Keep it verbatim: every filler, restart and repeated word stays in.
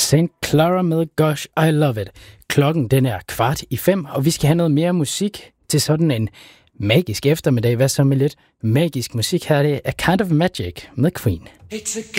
Saint Clara med Gosh, I Love It. Klokken den er kvart i fem, og vi skal have noget mere musik til sådan en magisk eftermiddag. Hvad så med lidt magisk musik her? Det er Kind of Magic med Queen. It's a